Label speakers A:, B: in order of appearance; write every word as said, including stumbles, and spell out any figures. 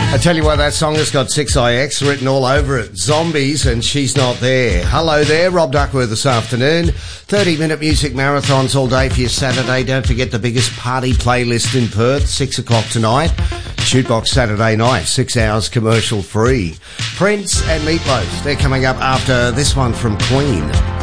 A: I tell you what, that song has got six I X written all over it. Zombies and She's Not There. Hello there, Rob Duckworth this afternoon. thirty-minute music marathons all day for your Saturday. Don't forget the biggest party playlist in Perth, six o'clock tonight. Shootbox Saturday night, six hours commercial free. Prince and Meatloaf, they're coming up after this one from Queen.